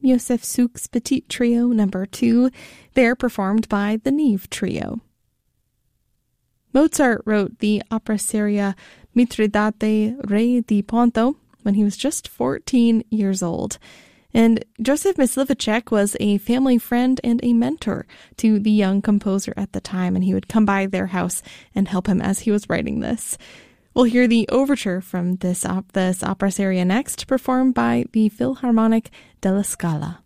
Joseph Suk's Petit Trio No. 2. They're performed by the Neve Trio. Mozart wrote the opera seria Mitridate, Re di Ponto when he was just 14 years old. And Joseph Myslivacek was a family friend and a mentor to the young composer at the time, and he would come by their house and help him as he was writing this. We'll hear the overture from this opera seria next, performed by the Philharmonic della Scala.